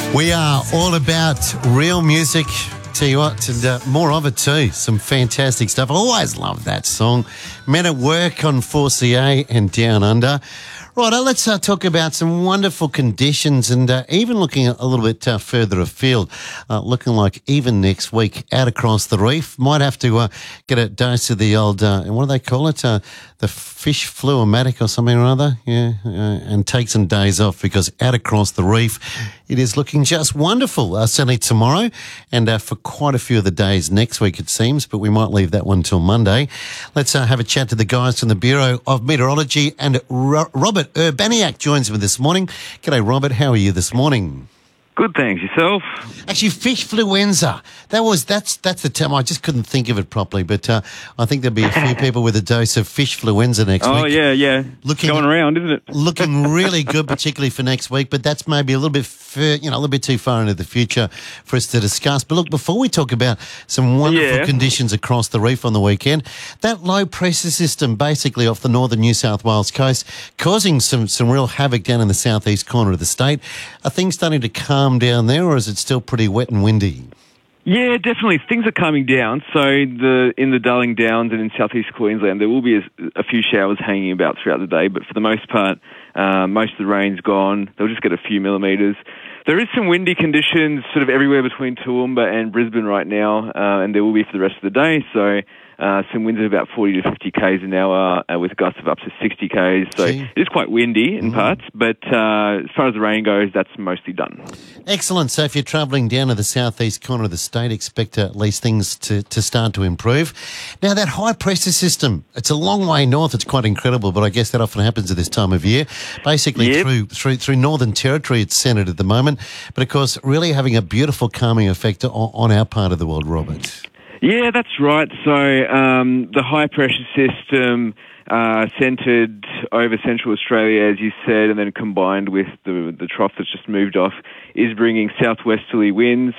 We are all about real music. Tell you what, and more of it too. Some fantastic stuff. I always love that song. Men at Work on 4CA and Down Under. Right, let's talk about some wonderful conditions and even looking a little bit further afield. Looking like even next week out across the reef. Might have to get a dose of the old, what do they call it? The fish fluomatic or something or other. Yeah, and take some days off because out across the reef it is looking just wonderful. Certainly tomorrow and for quite a few of the days next week it seems, but we might leave that one till Monday. Let's have a chat to the guys from the Bureau of Meteorology, and Robert Urbaniak joins me this morning. G'day, Robert. How are you this morning? Good, thanks. Yourself? Actually, fish fluenza. That's the term. I just couldn't think of it properly, but I think there'll be a few people with a dose of fish fluenza next week. Oh, yeah. Going around, isn't it? Looking really good, particularly for next week, but that's maybe a little bit a little bit too far into the future for us to discuss. But look, before we talk about some wonderful conditions across the reef on the weekend, that low pressure system basically off the northern New South Wales coast causing some real havoc down in the southeast corner of the state. Are things starting to calm down there, or is it still pretty wet and windy? Yeah, definitely. Things are calming down. So in the Darling Downs and in southeast Queensland, there will be a few showers hanging about throughout the day, but for the most part, most of the rain's gone. They'll just get a few millimetres. There is some windy conditions sort of everywhere between Toowoomba and Brisbane right now, and there will be for the rest of the day. So some winds of about 40 to 50 k's an hour with gusts of up to 60 k's. So it is quite windy in parts, but as far as the rain goes, that's mostly done. Excellent. So if you're travelling down to the southeast corner of the state, expect at least things to start to improve. Now, that high pressure system, it's a long way north. It's quite incredible, but I guess that often happens at this time of year. Basically, through Northern Territory, it's centred at the moment. But, of course, really having a beautiful calming effect on our part of the world, Robert. Yeah, that's right. So the high pressure system centred over Central Australia, as you said, and then combined with the trough that's just moved off, is bringing southwesterly winds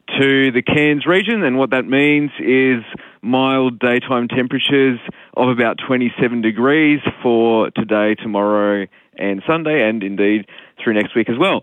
to the Cairns region. And what that means is mild daytime temperatures of about 27 degrees for today, tomorrow and Sunday, and indeed through next week as well.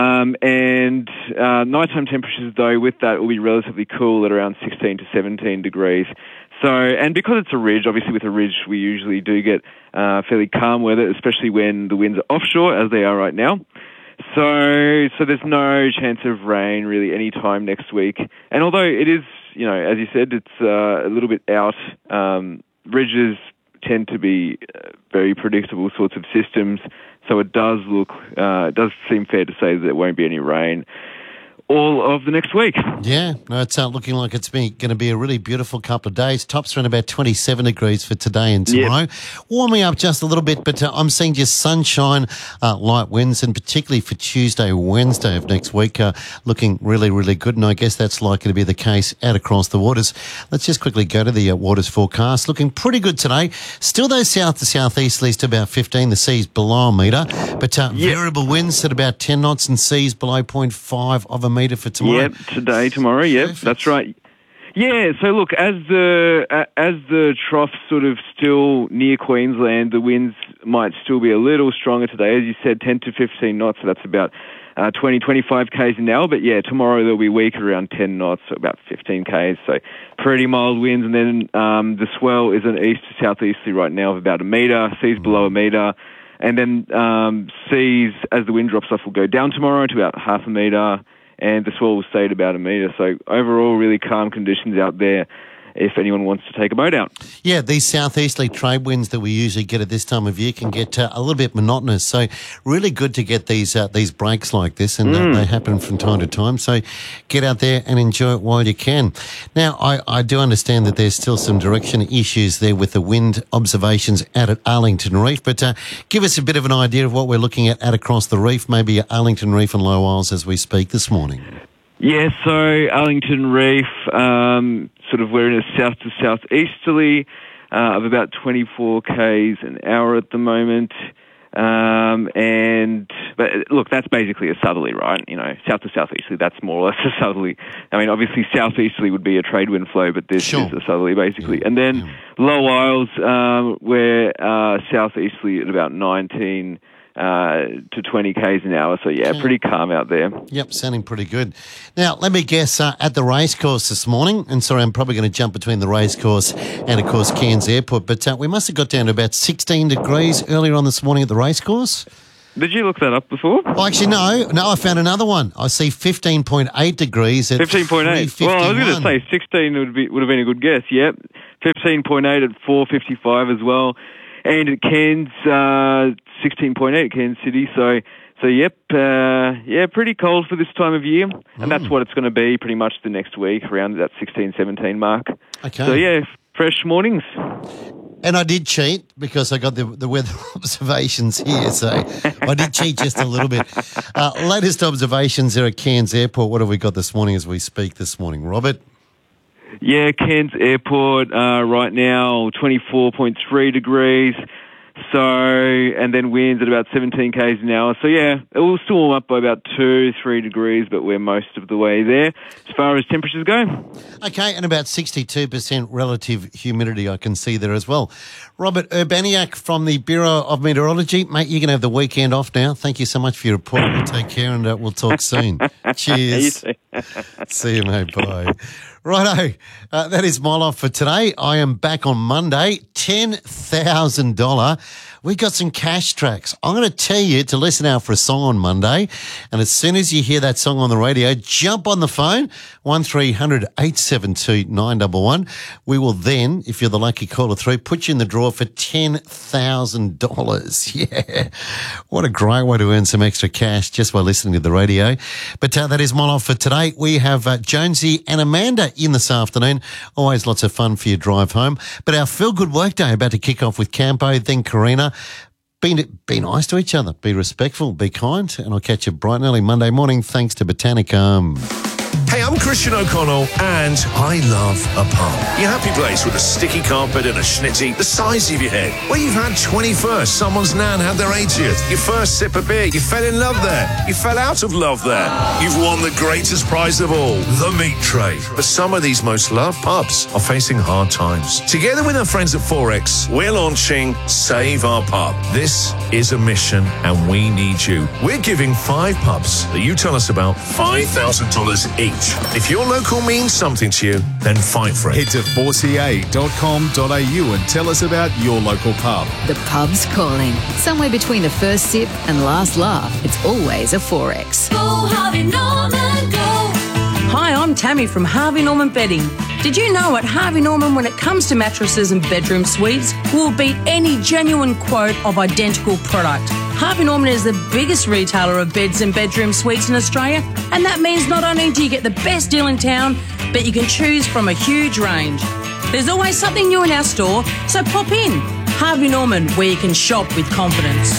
And nighttime temperatures, though, with that will be relatively cool at around 16 to 17 degrees. So, and because it's a ridge, obviously with a ridge we usually do get fairly calm weather, especially when the winds are offshore, as they are right now. So there's no chance of rain really any time next week. And although it is, as you said, it's a little bit out, ridges tend to be very predictable sorts of systems. So it does seem fair to say that there won't be any rain all of the next week. Yeah, no, it's looking like it's going to be a really beautiful couple of days. Tops around about 27 degrees for today and tomorrow. Yep. Warming up just a little bit, but I'm seeing just sunshine, light winds, and particularly for Tuesday, Wednesday of next week, looking really, really good. And I guess that's likely to be the case out across the waters. Let's just quickly go to the waters forecast. Looking pretty good today. Still those south to southeasterlies to about 15, the seas below a metre, but variable winds at about 10 knots and seas below 0.5 of a metre for tomorrow. Yep, today, tomorrow, yep, that's right. Yeah, so look, as the trough's sort of still near Queensland, the winds might still be a little stronger today. As you said, 10 to 15 knots, so that's about 20, 25 k's an hour. But yeah, tomorrow they'll be weak at around 10 knots, so about 15 k's, so pretty mild winds. And then the swell is an east to southeasterly right now of about a metre, seas below a metre. And then seas, as the wind drops off, will go down tomorrow to about half a metre, and the swell will stay at about a metre. So overall, really calm conditions out there if anyone wants to take a boat out. Yeah, these southeasterly trade winds that we usually get at this time of year can get a little bit monotonous. So really good to get these breaks like this, and they happen from time to time. So get out there and enjoy it while you can. Now, I do understand that there's still some direction issues there with the wind observations out at Arlington Reef, but give us a bit of an idea of what we're looking at across the reef, maybe at Arlington Reef and Low Isles as we speak this morning. Yeah, so Arlington Reef, sort of we're in a south to southeasterly of about 24 k's an hour at the moment. But look, that's basically a southerly, right? South to southeasterly, that's more or less a southerly. I mean, obviously southeasterly would be a trade wind flow, but this is a southerly basically. And then Low Isles, we're southeasterly at about 19 to 20 k's an hour. So, yeah, pretty calm out there. Yep, sounding pretty good. Now, let me guess, at the racecourse this morning, and sorry, I'm probably going to jump between the racecourse and, of course, Cairns Airport, but we must have got down to about 16 degrees earlier on this morning at the racecourse. Did you look that up before? Oh, actually, no, I found another one. I see 15.8 degrees at 15.8. Well, I was going to say 16 would have been a good guess. Yep, 15.8 at 4:55 as well, and at Cairns 16.8 at Cairns City. So yep, pretty cold for this time of year, and that's what it's going to be pretty much the next week around that 16, 17 mark. Okay. So yeah, fresh mornings. And I did cheat because I got the weather observations here, so I did cheat just a little bit. Latest observations there at Cairns Airport. What have we got this morning as we speak this morning, Robert? Yeah, Cairns Airport right now 24.3 degrees. So, and then winds at about 17 k's an hour. So, yeah, it will still warm up by about 2-3 degrees, but we're most of the way there as far as temperatures go. Okay, and about 62% relative humidity I can see there as well. Robert Urbaniak from the Bureau of Meteorology. Mate, you can have the weekend off now. Thank you so much for your report. We'll take care and we'll talk soon. Cheers. See you, mate. Bye. Righto, that is my life for today. I am back on Monday, $10,000. We got some cash tracks. I'm going to tell you to listen out for a song on Monday. And as soon as you hear that song on the radio, jump on the phone, 1300 872 911. We will then, if you're the lucky caller through, put you in the draw for $10,000. Yeah. What a great way to earn some extra cash just by listening to the radio. But that is my life for today. We have Jonesy and Amanda in this afternoon. Always lots of fun for your drive home. But our Feel Good Workday about to kick off with Campo, then Karina. Be nice to each other. Be respectful. Be kind. And I'll catch you bright and early Monday morning thanks to Botanicum. Hey, I'm Christian O'Connell, and I love a pub. Your happy place with a sticky carpet and a schnitty the size of your head. Where you've had 21st, someone's nan had their 80th. Your first sip of beer, you fell in love there. You fell out of love there. You've won the greatest prize of all, the meat tray. But some of these most loved pubs are facing hard times. Together with our friends at Forex, we're launching Save Our Pub. This is a mission, and we need you. We're giving 5 pubs that you tell us about $5,000 each. If your local means something to you, then fight for it. Head to 4ca.com.au and tell us about your local pub. The pub's calling. Somewhere between the first sip and last laugh, it's always a Forex. Go Harvey Norman, go. Hi, I'm Tammy from Harvey Norman Bedding. Did you know at Harvey Norman, when it comes to mattresses and bedroom suites, we'll beat any genuine quote of identical product. Harvey Norman is the biggest retailer of beds and bedroom suites in Australia, and that means not only do you get the best deal in town, but you can choose from a huge range. There's always something new in our store, so pop in. Harvey Norman, where you can shop with confidence.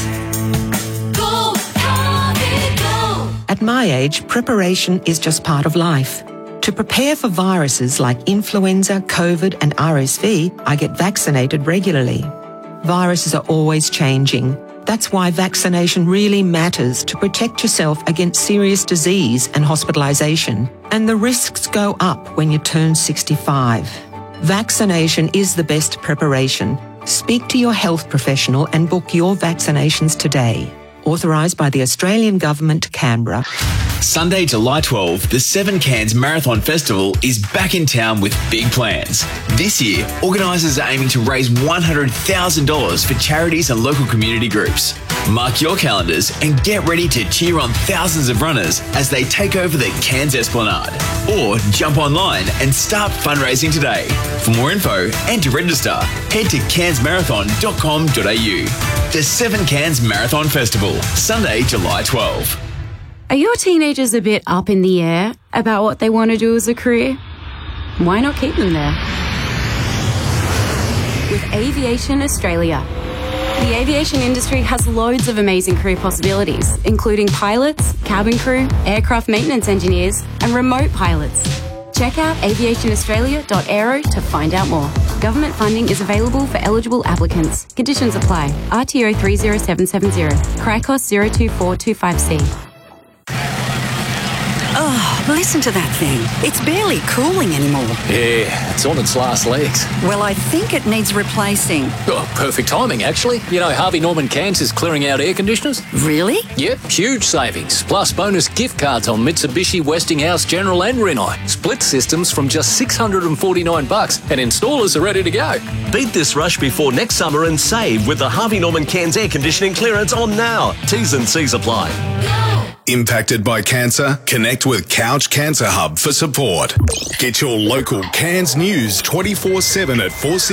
Go, Harvey, go. At my age, preparation is just part of life. To prepare for viruses like influenza, COVID and RSV, I get vaccinated regularly. Viruses are always changing. That's why vaccination really matters to protect yourself against serious disease and hospitalisation. And the risks go up when you turn 65. Vaccination is the best preparation. Speak to your health professional and book your vaccinations today. Authorised by the Australian Government, Canberra. Sunday, July 12, the 7 Cairns Marathon Festival is back in town with big plans. This year, organisers are aiming to raise $100,000 for charities and local community groups. Mark your calendars and get ready to cheer on thousands of runners as they take over the Cairns Esplanade. Or jump online and start fundraising today. For more info and to register, head to cairnsmarathon.com.au. The 7 Cairns Marathon Festival, Sunday, July 12. Are your teenagers a bit up in the air about what they want to do as a career? Why not keep them there? With Aviation Australia. The aviation industry has loads of amazing career possibilities, including pilots, cabin crew, aircraft maintenance engineers, and remote pilots. Check out aviationaustralia.aero to find out more. Government funding is available for eligible applicants. Conditions apply. RTO 30770. Cry cost 024250C. Oh, listen to that thing. It's barely cooling anymore. Yeah, it's on its last legs. Well, I think it needs replacing. Oh, perfect timing, actually. You know, Harvey Norman Cairns is clearing out air conditioners. Really? Yep, huge savings. Plus bonus gift cards on Mitsubishi, Westinghouse, General and Rinnai. Split systems from just $649 and installers are ready to go. Beat this rush before next summer and save with the Harvey Norman Cairns air conditioning clearance on now. T's and C's apply. Impacted by cancer? Connect with Couch Cancer Hub for support. Get your local Cairns news 24/7 at 4